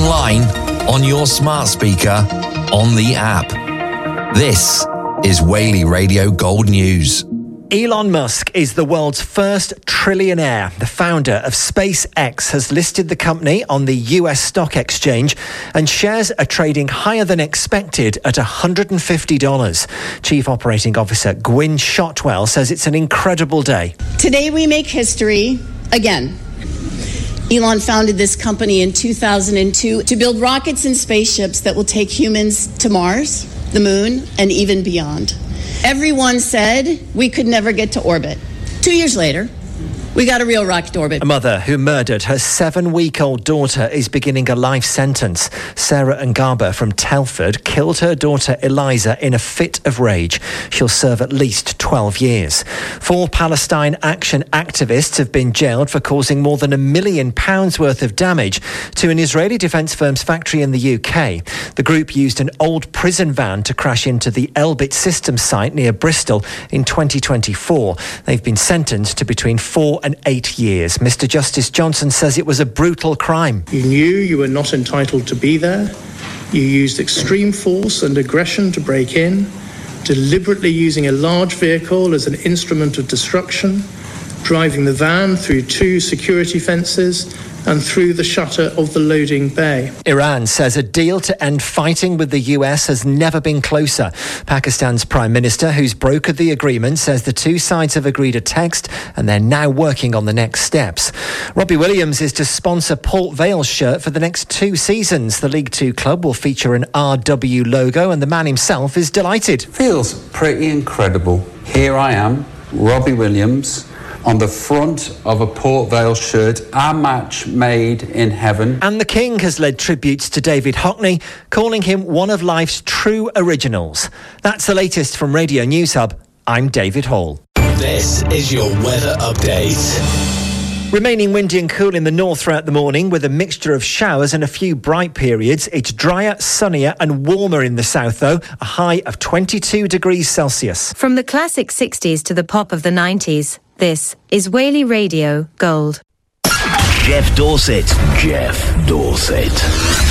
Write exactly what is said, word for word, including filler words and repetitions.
online, on your smart speaker, on the app. This is Whaley Radio Gold News. Elon Musk is the world's first trillionaire. The founder of SpaceX has listed the company on the U S stock exchange, and shares are trading higher than expected at one hundred fifty dollars. Chief Operating Officer Gwynne Shotwell says it's an incredible day. Today we make history again. Elon founded this company in two thousand two to build rockets and spaceships that will take humans to Mars, the moon, and even beyond. Everyone said we could never get to orbit. Two years later, we got a real rocket orbit. A mother who murdered her seven-week-old daughter is beginning a life sentence. Sarah Ngaba from Telford killed her daughter Eliza in a fit of rage. She'll serve at least twelve years. Four Palestine Action activists have been jailed for causing more than a million pounds worth of damage to an Israeli defence firm's factory in the U K. The group used an old prison van to crash into the Elbit Systems site near Bristol in twenty twenty-four. They've been sentenced to between four and eight years. Mister Justice Johnson says it was a brutal crime. You knew you were not entitled to be there. You used extreme force and aggression to break in, deliberately using a large vehicle as an instrument of destruction, driving the van through two security fences and through the shutter of the loading bay. Iran says a deal to end fighting with the U S has never been closer. Pakistan's Prime Minister, who's brokered the agreement, says the two sides have agreed a text and they're now working on the next steps. Robbie Williams is to sponsor Port Vale's shirt for the next two seasons. The League Two club will feature an R W logo, and the man himself is delighted. Feels pretty incredible. Here I am, Robbie Williams, on the front of a Port Vale shirt, our match made in heaven. And the King has led tributes to David Hockney, calling him one of life's true originals. That's the latest from Radio News Hub. I'm David Hall. This is your weather update. Remaining windy and cool in the north throughout the morning, with a mixture of showers and a few bright periods. It's drier, sunnier and warmer in the south, though. A high of twenty-two degrees Celsius. From the classic sixties to the pop of the nineties, this is Whaley Radio Gold. Jeff Dorset. Jeff Dorset.